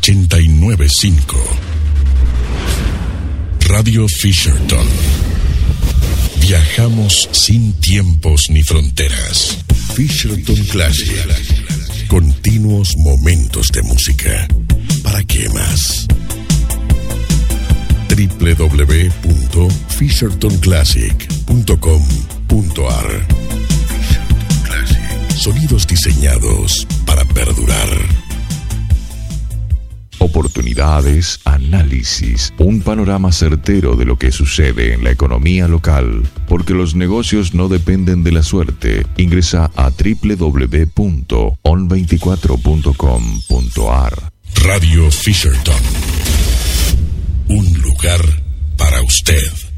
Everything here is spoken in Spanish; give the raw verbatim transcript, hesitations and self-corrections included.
ochenta y nueve punto cinco. Radio Fisherton. Viajamos sin tiempos ni fronteras. Fisherton Classic. Continuos momentos de música. ¿Para qué más? doble u doble u doble u punto fisherton classic punto com punto a r. Fisherton Classic. Sonidos diseñados para perdurar. Oportunidades, análisis, un panorama certero de lo que sucede en la economía local, porque los negocios no dependen de la suerte. Ingresa a doble u doble u doble u punto on veinticuatro punto com punto a r. Radio Fisherton. Un lugar para usted.